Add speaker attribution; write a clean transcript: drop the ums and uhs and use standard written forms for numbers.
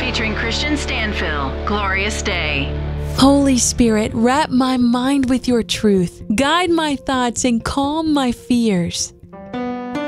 Speaker 1: featuring Christian Stanfill, Glorious Day.
Speaker 2: Holy Spirit, wrap my mind with your truth. Guide my thoughts and calm my fears.